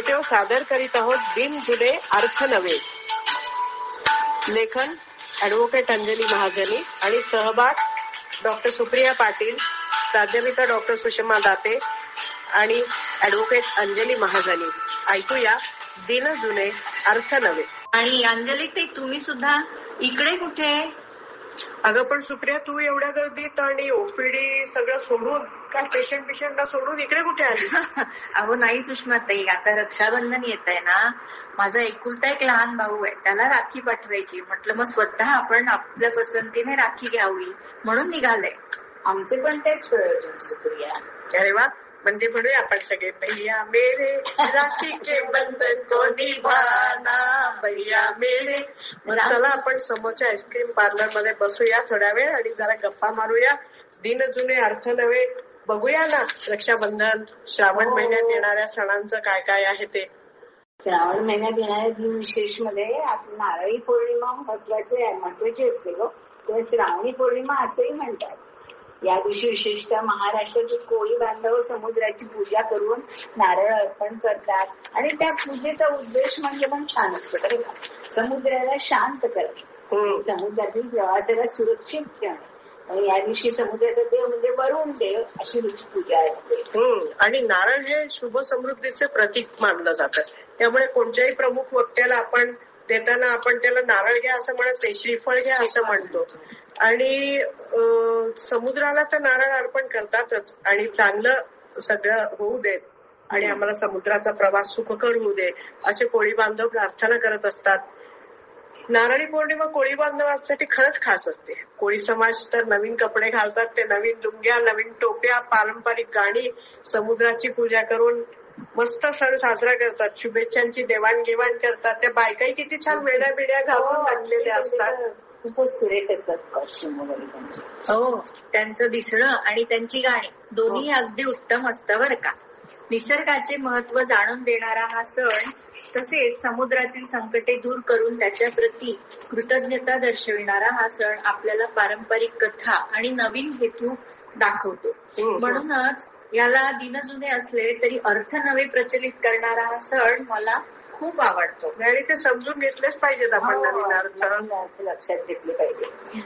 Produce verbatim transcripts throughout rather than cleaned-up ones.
Radio सादर करीत आहोत दिन जुने अर्थ नवे. लेखन ऍडव्होकेट अंजली महाजनी आणि सहभाग डॉक्टर सुप्रिया पाटील, प्राध्यापिका डॉक्टर सुषमा दाते आणि ऍडव्होकेट अंजली महाजनी. ऐकूया दिन जुने अर्थ नवे. आणि अंजली, ते तुम्ही सुद्धा इकडे कुठे? अगं पण सुप्रिया, तू एवढ्या गर्दीत आणि ओपीडी सगळं सोडून, काय पेशंट पेशंटला सोडून इकडे कुठे आली? अहो नाही सुषमाताई, आता रक्षाबंधन येत आहे ना. माझा एकुलता एक लहान भाऊ आहे, त्याला राखी पाठवायची. म्हटलं मग स्वतः आपण आपल्या पसंतीने राखी घ्यावी म्हणून निघालंय. आमचे पण तेच प्रयोजन सुप्रिया. अरे वा, म्हणजे म्हणूया आपण सगळे भैया मेरे राखी के बंधन को निभाना, भैया मेरे. चला आपण समोरच्या आईस्क्रीम पार्लर मध्ये बसूया थोड्या वेळ आणि जरा गप्पा मारूया. दिन जुने अर्थ नवे बघूया ना. रक्षाबंधन, श्रावण महिन्यात येणाऱ्या सणांचं काय काय आहे ते. श्रावण महिन्यात येणाऱ्या दिन विशेष मध्ये नारळी पौर्णिमा महत्वाचे महत्वाची असते ग. किंवा श्रावणी पौर्णिमा असंही म्हणतात. या दिवशी विशेषतः महाराष्ट्रातील कोळी बांधव समुद्राची पूजा करून नारळ अर्पण करतात. आणि त्या पूजेचा उद्देश म्हणजे पण छान असतो बरं का. समुद्राला शांत करणे, समुद्रातील प्रवासाला सुरक्षित ठेवणे. आणि या दिवशी समुद्राचा देव म्हणजे वरुण देव अशी त्याची पूजा असते. आणि नारळ हे शुभ समृद्धीचे प्रतीक मानलं जातं. त्यामुळे कोणत्याही प्रमुख वक्त्याला आपण देताना आपण त्याला नारळ घ्या असं म्हणत नाही, श्रीफळ घ्या असं म्हणतो. आणि समुद्राला तर नारळ अर्पण करतातच. आणि चांगलं सगळं होऊ देत आणि आम्हाला समुद्राचा प्रवास सुखकर होऊ दे असे कोळी बांधव प्रार्थना करत असतात. नारळी पौर्णिमा कोळी बांधवांसाठी खरंच खास असते. कोळी समाज तर नवीन कपडे घालतात, ते नवीन लुंग्या, नवीन टोप्या, पारंपरिक गाणी, समुद्राची पूजा करून मस्त सण साजरा करतात. शुभेच्छांची देवाणघेवाण करतात. त्या बायकाही किती छान वेड्या बिड्या घालून घातलेल्या असतात. खूपच सुरेख असतात कॉस्ट्युम वगैरे त्यांचे. हो, त्यांचं दिसणं आणि त्यांची गाणी दोन्ही अगदी उत्तम असतं बरं का. निसर्गाचे महत्व जाणून देणारा हा सण, तसेच समुद्रातील संकटे दूर करून त्याच्या प्रती कृतज्ञता दर्शविणारा हा सण आपल्याला पारंपरिक कथा आणि नवीन हेतू दाखवतो. म्हणूनच याला दिनजुने असले तरी अर्थ नवे प्रचलित करणारा हा सण मला खूप आवडतो. आणि ते समजून घेतलेच पाहिजेत आपण. नवीन अर्थ लक्षात घेतले पाहिजे.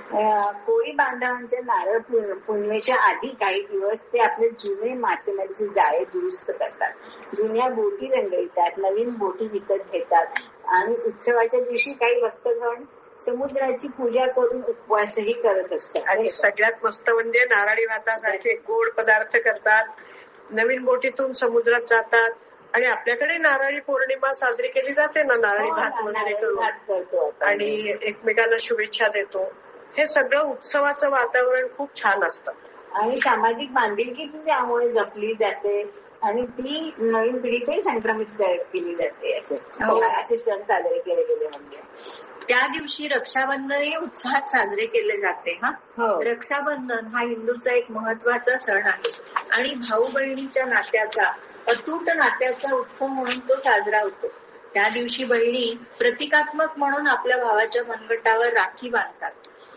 कोळी बांधवांच्या नारळ पौर्णिमेच्या आधी काही दिवस ते आपले जुने मातीमध्ये जाळे दुरुस्त करतात. जुन्या बोटी रंगवितात, नवीन बोटी विकत घेतात. आणि उत्सवाच्या दिवशी काही भक्तगण समुद्राची पूजा करून उपवासही करत असतात. आणि सगळ्यात मस्त म्हणजे नारळी भातासारखे गोड पदार्थ करतात. नवीन बोटीतून समुद्रात जातात. आणि आपल्याकडे नारळी पौर्णिमा साजरी केली जाते ना, नारळी भात वगैरे करून आणि एकमेकांना शुभेच्छा देतो. हे सगळं उत्सवाचं वातावरण खूप छान असतं. आणि सामाजिक बांधिलकी त्यामुळे जपली जाते आणि ती नवीन पिढीतही संक्रमित केली जाते. असे असे सण साजरे केले गेले. म्हणजे त्या दिवशी रक्षाबंधनही उत्साहात साजरे केले जाते. हा रक्षाबंधन हा हिंदूचा एक महत्वाचा सण आहे आणि भाऊ बहिणीच्या नात्याचा, अतूट नात्याचा उत्सव म्हणून तो साजरा होतो. त्या दिवशी बहिणी प्रतिकात्मक म्हणून आपल्या भावाच्या मनगटावर राखी बांधतात,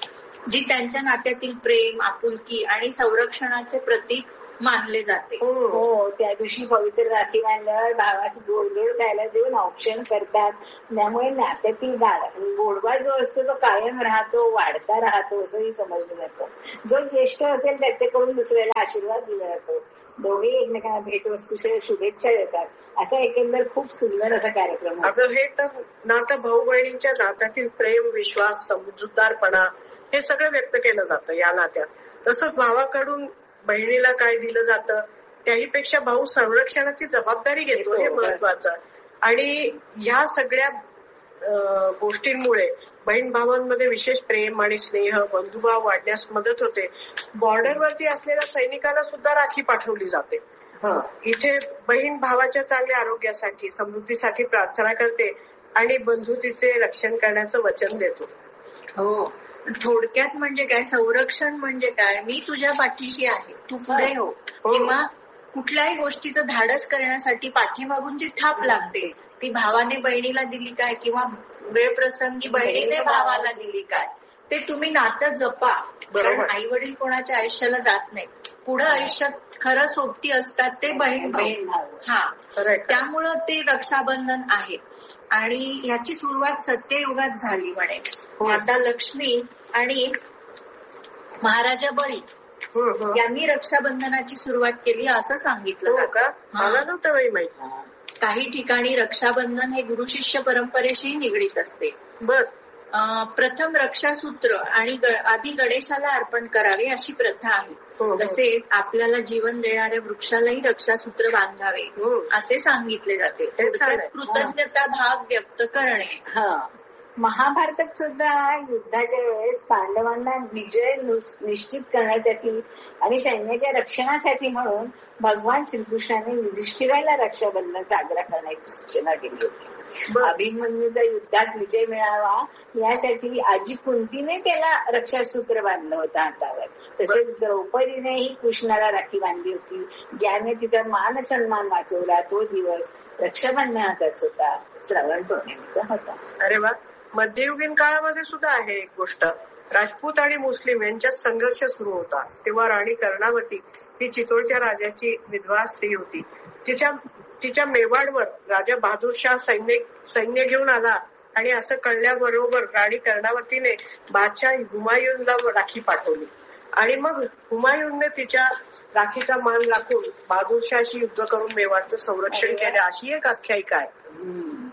जी त्यांच्या नात्यातील प्रेम, आपुलकी आणि संरक्षणाचे प्रतीक मानले जाते. हो, त्या दिवशी पवित्र राखी बांधल्यावर भावाचं गोडगोड खायला देऊन औक्षण करतात. त्यामुळे नात्यातील गोडवा जो असतो तो कायम राहतो, वाढता राहतो असंही समजलं जातं. जो ज्येष्ठ असेल त्याच्याकडून दुसऱ्याला आशीर्वाद दिला जातो. दोघे एकमेकांना भेटवस्तूच्या शुभेच्छा देतात. असा एकंदर खूप सुंदर असा कार्यक्रम. आपलं हे तर नातं भाऊ बहिणींच्या नात्यातील प्रेम, विश्वास, समजूतदारपणा हे सगळं व्यक्त केलं जातं या नात्यात. तसंच भावाकडून बहिणीला काय दिलं जातं त्याहीपेक्षा भाऊ संरक्षणाची जबाबदारी घेतो, हे महत्वाचं. आणि ह्या सगळ्या गोष्टींमुळे बहीण भावांमध्ये विशेष प्रेम आणि स्नेह, बंधुभाव वाढण्यास मदत होते. बॉर्डरवरती असलेल्या सैनिकांना सुद्धा राखी पाठवली जाते. इथे बहीण भावाच्या चांगल्या आरोग्यासाठी, समृद्धीसाठी प्रार्थना करते आणि बंधुतेचे रक्षण करण्याचं वचन देतो. हो, थोडक्यात म्हणजे काय, संरक्षण म्हणजे काय, मी तुझ्या पाठीशी आहे, तू पुढे हो. किंवा कुठल्याही गोष्टीचं धाडस करण्यासाठी पाठीमागून जी थाप लागते ती भावाने बहिणीला दिली काय किंवा वेळ प्रसंगी बहिणीने भावाला दिली काय, ते तुम्ही नातं जपा. कारण आई वडील कोणाच्या आयुष्याला जात नाही. पुढे आयुष्यात खरं सोबती असतात ते बहीण बहीण भाऊ. भाऊ. हा, Correct. त्यामुळं ते रक्षाबंधन आहे. आणि याची सुरुवात सत्ययुगात झाली म्हणे. हो. माता लक्ष्मी आणि महाराजा बळी हम्म, हम्म. यांनी रक्षाबंधनाची सुरुवात केली असं सांगितलं हो जातं. का? हा. मला नव्हतं बाई माहिती. हा. काही ठिकाणी रक्षाबंधन हे गुरु शिष्य परंपरेशी निगडीत असते. बर. अं, प्रथम रक्षासूत्र आणि ग- आधी गणेशाला अर्पण करावे अशी प्रथा आहे. हो, हो. तसेच आपल्याला जीवन देणाऱ्या वृक्षालाही रक्षासूत्र बांधावे हम्म. असे सांगितले जाते. हे छान आहे. कृतज्ञता भाव व्यक्त करणे. हा. महाभारतात सुद्धा युद्धाच्या वेळेस पांडवांना विजय नुस- निश्चित करण्यासाठी आणि सैन्याच्या रक्षणासाठी म्हणून भगवान श्रीकृष्णाने युधिष्ठिराला रक्षाबंधन साजरा करण्याची सूचना केली होती. बर. अभिमन्यूचा युद्धात विजय मिळावा यासाठी आजी कुंतीने त्याला रक्षासूत्र बांधलं होतं हातावर. तसेच द्रौपदीनेही कृष्णाला राखी बांधली होती, ज्याने तिचा मान सन्मान वाचवला. तो दिवस रक्षाबंधनाचाच होता, श्रावण पौर्णिमेचा होता. अरे वा. मध्ययुगीन काळामध्ये सुद्धा आहे एक गोष्ट. राजपूत आणि मुस्लिम यांच्यात संघर्ष सुरू होता. तेव्हा राणी कर्णावती ही चितोडच्या राजाची विधवा स्त्री होती. तिच्या तिच्या मेवाडवर राजा बहादूर शाह सैन्य सैन्य घेऊन आला आणि असं कळल्याबरोबर राणी कर्णावतीने बादशाह हुमायूनला राखी पाठवली आणि मग हुमायूनने तिच्या राखीचा मान राखून बहादूर शाहशी युद्ध करून मेवाडचं संरक्षण केलं, अशी एक आख्यायिका आहे. हम्म.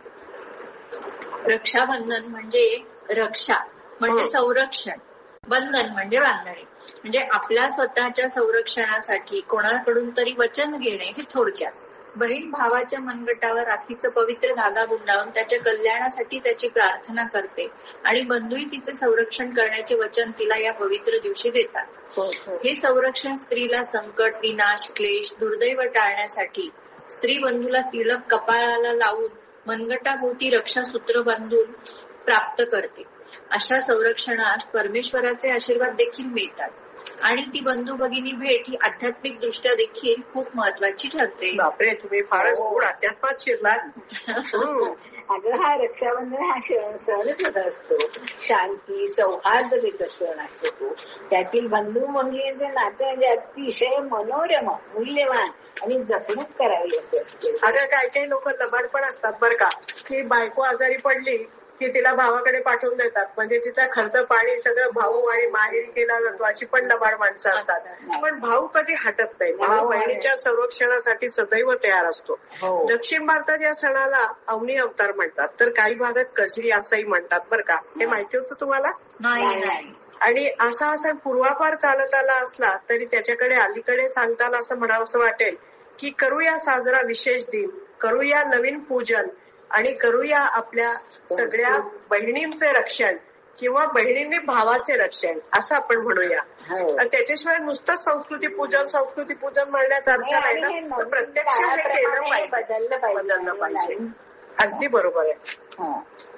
रक्षाबंधन म्हणजे रक्षा म्हणजे हो. संरक्षण, बंधन म्हणजे बांधणे. म्हणजे आपल्या स्वतःच्या संरक्षणासाठी कोणाकडून तरी वचन घेणे हे थोडक्यात. बहीण भावाच्या मनगटावर राखीचं पवित्र धागा गुंडाळून त्याच्या कल्याणासाठी त्याची प्रार्थना करते आणि बंधूही तिचे संरक्षण करण्याचे वचन तिला या पवित्र दिवशी देतात. हो, हो. हे संरक्षण स्त्रीला संकट, विनाश, क्लेश, दुर्दैव टाळण्यासाठी स्त्री बंधूला तिलक कपाळाला लावून मनगटाभोवती रक्षासूत्र बांधून प्राप्त करते. अशा संरक्षणास परमेश्वराचे आशीर्वाद देखील मिळतात आणि ती बंधू भगिनी भेट ही आध्यात्मिक दृष्ट्या देखील खूप महत्वाची ठरते. बापरे, तुम्ही फारच गोड अध्यात्मात शिरलात. हम्म. अगं हा रक्षाबंधन हा सण सणच असतो, शांती सौहार्द देत सण असतो तो. त्यातील बंधू भगिनींचे नाते म्हणजे अतिशय मनोरम, मूल्यवान आणि जपणूक करावी असते. अगं काही काही लोक लबाड पण असतात बरं का, की बायको आजारी पडली की तिला भावाकडे पाठवून देतात, म्हणजे तिचा खर्च पाणी सगळं भाऊ आणि माहेरी केला जातो, अशी पण लबाड माणसं असतात. पण भाऊ कधी हटत नाही. भाऊ बहिणीच्या संरक्षणासाठी सदैव तयार असतो. हो. दक्षिण भारतात या सणाला अवनी अवतार म्हणतात, तर काही भागात कजरी असंही म्हणतात बरं का. हे माहिती होतं तुम्हाला? नाही नाही. आणि असा असा पूर्वापार चालत आला असला तरी त्याच्याकडे अलीकडे सांगताना असं म्हणावं असं वाटेल की करूया साजरा विशेष दिन, करूया नवीन पूजन आणि करूया आपल्या सगळ्या बहिणींचे रक्षण किंवा बहिणींनी भावाचे रक्षण असं आपण म्हणूया. हो. त्याच्याशिवाय नुसतंच संस्कृती पूजन संस्कृती पूजन म्हणण्यात अर्थ नाही ना, तर प्रत्यक्ष हे केलं पाहिजे, बदललं बदललं पाहिजे. अगदी बरोबर आहे. हा.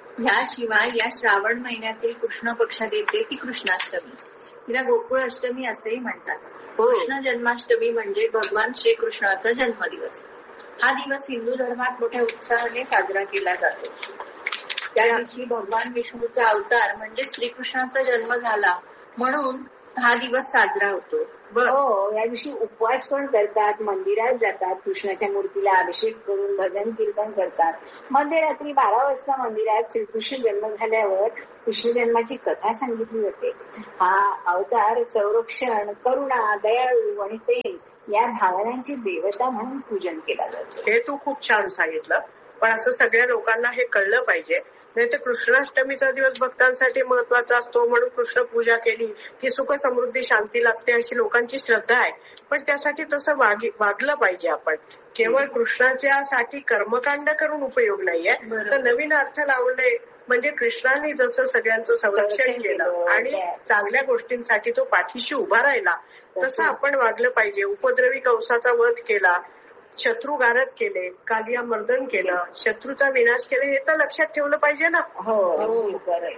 याशिवाय या श्रावण महिन्यातील कृष्ण पक्षात येते ती कृष्णाष्टमी. तिला गोकुळ अष्टमी असेही म्हणतात. हो. कृष्ण जन्माष्टमी म्हणजे भगवान श्रीकृष्णाचा जन्मदिवस. हा दिवस हिंदू धर्मात मोठ्या उत्साहाने साजरा केला जातो. त्या दिवशी भगवान विष्णूचा अवतार म्हणजे श्रीकृष्णाचा जन्म झाला म्हणून हा दिवस साजरा होतो. हो. या दिवशी उपवास पण करतात, मंदिरात जातात, कृष्णाच्या मूर्तीला अभिषेक करून भजन कीर्तन करतात. मध्यरात्री बारा वाजता मंदिरात श्रीकृष्ण जन्म झाल्यावर कृष्ण जन्माची कथा सांगितली जाते. हा अवतार संरक्षण, करुणा, दयाळू आणि प्रेम या भावनांची देवता म्हणून पूजन केला जातं. हे तू खूप छान सांगितलं, पण असं सगळ्या लोकांना हे कळलं पाहिजे. नाही तर कृष्णाष्टमीचा दिवस भक्तांसाठी महत्वाचा असतो म्हणून कृष्ण पूजा केली की सुख समृद्धी शांती लाभते अशी लोकांची श्रद्धा आहे. पण त्यासाठी तसं वागलं पाहिजे आपण. केवळ कृष्णाच्या साठी कर्मकांड करून उपयोग नाहीये, तर नवीन अर्थ लावणे म्हणजे कृष्णाने जसं सगळ्यांचं संरक्षण केलं आणि चांगल्या गोष्टींसाठी तो पाठीशी उभा राहिला तसं आपण वागलं पाहिजे. उपद्रवी कंसाचा वध केला, शत्रुगारद केले, कालिया मर्दन केलं, शत्रूचा विनाश केला, हे तर लक्षात ठेवलं पाहिजे ना. हो. खरंय.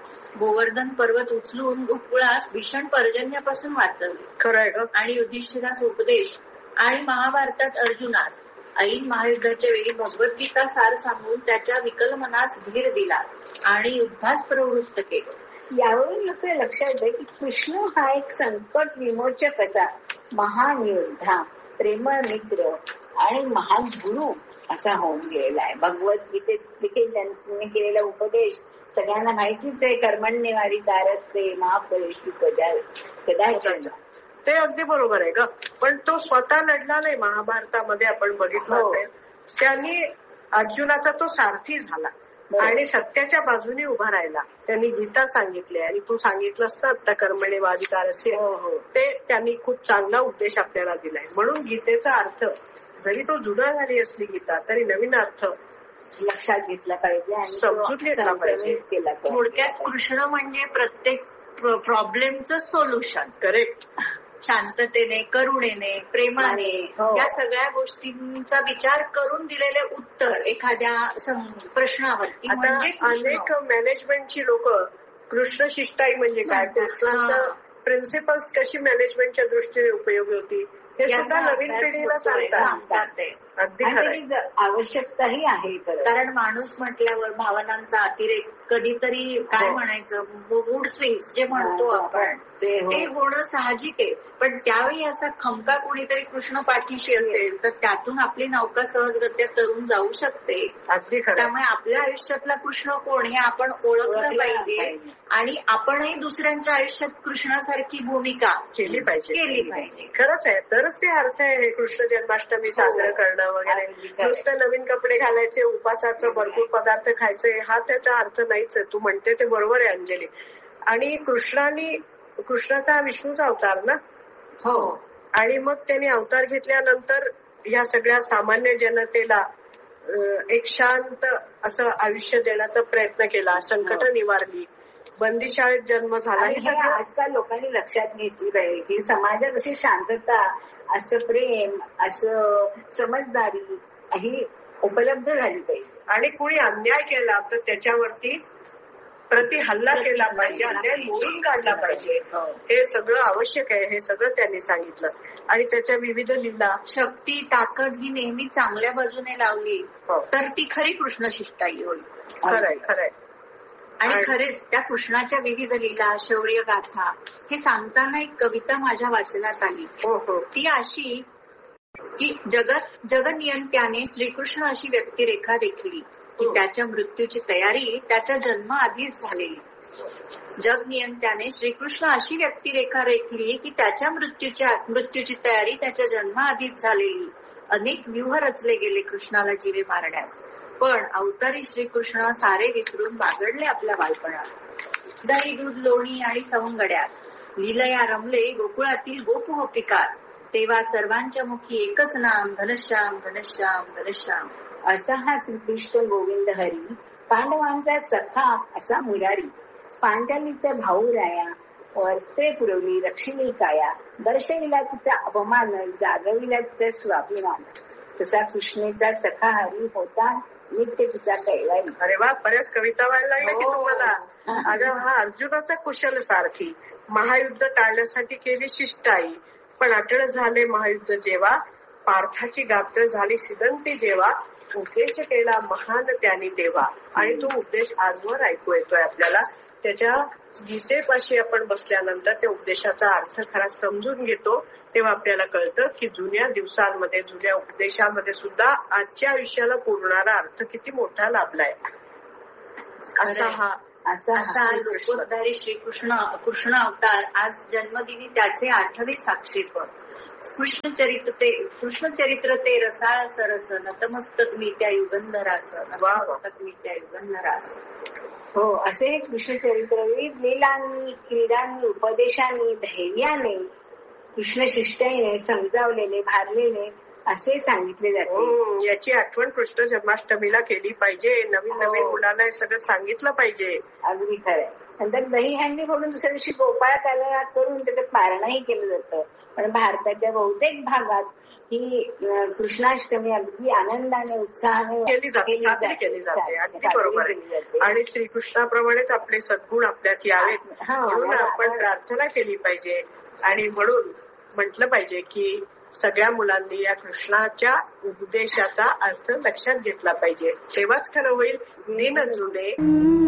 गोवर्धन पर्वत उचलून गोकुळास भीषण पर्जन्यापासून वाचवले. खरंय ग. आणि युधिष्ठिरास उपदेश आणि महाभारतात अर्जुनास ऐन महायुद्धाच्या वेळी भगवद्गीता सार सांगून त्याच्या विकल मनास धीर दिला आणि युद्धास प्रवृत्त केलं. यावरून असं लक्षात आहे की कृष्ण हा एक संकट विमोचक असा महान योद्धा प्रेमळ मित्र आणि महान गुरु असा होऊन गेलेला आहे. भगवद्गीतेत देखील त्यांनी केलेला उपदेश सगळ्यांना माहितीच आहे. कर्मण्येवारी दारस्ते महाफलेषु कदाचन. ते अगदी बरोबर आहे ग. पण तो स्वतः लढला नाही. महाभारतामध्ये आपण बघितलं असेल त्यांनी अर्जुनाचा तो सारथी झाला आणि सत्याच्या बाजूने उभा राहिला. त्यांनी गीता सांगितली आणि तू सांगितलंस ना आता कर्मण्येवाधिकारस्य, ते त्यांनी खूप चांगला उपदेश आपल्याला दिलाय. म्हणून गीतेचा अर्थ जरी तो जुना झाली असली गीता तरी नवीन अर्थ लक्षात घेतला पाहिजे आणि समजून घेतला पाहिजे. केला थोडक्यात कृष्ण म्हणजे प्रत्येक प्रॉब्लेमचं सोल्युशन. करेक्ट. शांततेने, करुणेने, प्रेमाने हो. या सगळ्या गोष्टींचा विचार करून दिलेले उत्तर एखाद्या प्रश्नावरती. आता म्हणजे अनेक मॅनेजमेंटची लोक कृष्ण शिष्टाई म्हणजे काय, कृष्णाचं प्रिन्सिपल्स कशी मॅनेजमेंटच्या दृष्टीने उपयोगी होती हे सुद्धा नवीन पिढीला सांगतात. अगदी खरं. आवश्यकताही आहे कारण माणूस म्हटल्यावर भावनांचा अतिरेक, कधीतरी काय म्हणायचं मूड स्विंग्स जे म्हणतो आपण ते होणं साहजिक आहे. पण त्यावेळी असा खमका कोणीतरी कृष्ण पाठीशी असेल तर त्यातून आपली नौका सहजगत्या तरून जाऊ शकते. अगदी खरं. त्यामुळे आपल्या आयुष्यातला कृष्ण कोण हे आपण ओळखलं पाहिजे आणि आपणही दुसऱ्यांच्या आयुष्यात कृष्णासारखी भूमिका केली पाहिजे केली पाहिजे. खरंच आहे. तरच ते अर्थ आहे हे कृष्ण जन्माष्टमी साजरं करणं वगैरे. नुसतं नवीन कपडे घालायचे, उपासाचं भरपूर पदार्थ खायचे हा त्याचा अर्थ नाहीच आहे. तू म्हणते ते बरोबर आहे अंजली. आणि कृष्णाने कृष्णाचा विष्णूचा अवतार ना. हो. आणि मग त्याने अवतार घेतल्यानंतर या सगळ्या सामान्य जनतेला एक शांत असं आयुष्य देण्याचा प्रयत्न केला. संकट निवारली, बंदीशाळेत जन्म झाला. हे सगळं आजकाल लोकांनी लक्षात घेतली पाहिजे की समाजात अशी शांतता, असं प्रेम, असं समजदारी ही उपलब्ध झाली पाहिजे. आणि कुणी अन्याय केला तर त्याच्यावरती प्रति हल्ला केला पाहिजे, अन्याय मोडून काढला पाहिजे. हे सगळं आवश्यक आहे. हे सगळं त्यांनी सांगितलं. आणि त्याच्या विविध लीला, शक्ती, ताकद ही नेहमी चांगल्या बाजूने लावली तर ती खरी कृष्ण शिष्टाई होईल. खरंय खरंय. आणि खरेच त्या कृष्णाच्या विविध लीला, शौर्य गाथा हे सांगताना एक कविता माझ्या वाचनात आली. हो हो. ती अशी की जगत जगनियंत्याने श्रीकृष्ण अशी व्यक्तिरेखा देखली की त्याच्या मृत्यूची तयारी त्याच्या जन्माआधीच झालेली. जग नियंत्याने श्रीकृष्ण अशी व्यक्तिरेखा रेखली की त्याच्या मृत्यूची मृत्यूची तयारी त्याच्या जन्माआधीच झालेली. अनेक व्यूह रचले गेले कृष्णाला जीवे मारण्यास, पण अवतारी श्रीकृष्ण सारे विसरून बागडले आपल्या बालपणात. दही, दूध, लोणी आणि सवंगड्यात लीलया रमले गोकुळातील गोप गोपिकार. तेव्हा सर्वांच्या मुखी एकच नाम, घनश्याम घनश्याम घनश्याम. असा हा श्रीकृष्ण गोविंद हरी, पांडवांचा सखा असा मुरारी. पांचालीचा भाऊ राया, वस्त्रे पुरवली रक्षिणी काया. दर्शविला तिचा अपमान, जागविला तिचा स्वाभिमान. तसा कृष्णेचा सखा हरी होता नित्य तिचा कैवारी. अरे वा, बऱ्याच कविता व्हायला लागल्या की तुम्हाला. अगं हा अर्जुनाचा कुशल सारथी, महायुद्ध टाळण्यासाठी केली शिष्टाई. पण अटळ झाले महायुद्ध जेव्हा, पार्थाची गात्र झाली सिदंती जेव्हा. उपदेश केला महान त्यांनी तेव्हा. आणि तो उपदेश आजवर ऐकू येतोय आपल्याला. त्याच्या गीतेपाशी आपण बसल्यानंतर त्या उपदेशाचा अर्थ खरा समजून घेतो तेव्हा आपल्याला कळतं की जुन्या दिवसांमध्ये, जुन्या उपदेशामध्ये सुद्धा आजच्या आयुष्याला पुरणारा अर्थ किती मोठा लाभलाय. असा हा असा लोकोद्धारी श्रीकृष्ण कृष्ण अवतार आज जन्मदिनी त्याचे आठवे साक्षीत्व. कृष्ण चरित्र ते कृष्ण चरित्र ते रसाळ सरस, नतमस्तक मी त्या युगंधरास, नतमस्तक मी त्या युगंधरास. हो, असे हे कृष्ण चरित्र विविध लीलांनी, क्रीडांनी, उपदेशांनी, धैर्याने, कृष्ण शिष्टाईने समजावलेले, भारलेले असे सांगितले जाते. याची आठवण कृष्ण जन्माष्टमीला केली पाहिजे. नवीन नवीन मुलांना हे सगळं सांगितलं पाहिजे. अगदी खरंय. नंतर दहीहंडी फोडून दुसऱ्या दिवशी गोपाळ कालरात करून त्याचं पारणही केलं जातं. पण भारताच्या बहुतेक भागात ही कृष्णाष्टमी अगदी आनंदाने, उत्साहाने केली जाते, साजरी केली जाते. अगदी बरोबर आहे. आणि श्रीकृष्णाप्रमाणेच आपले सद्गुण आपल्यात यावेत म्हणून आपण प्रार्थना केली पाहिजे. आणि म्हणून म्हटलं पाहिजे की सगळ्या मुलांनी या कृष्णाच्या उपदेशाचा अर्थ लक्षात घेतला पाहिजे. तेव्हाच खरं होईल दिन जुने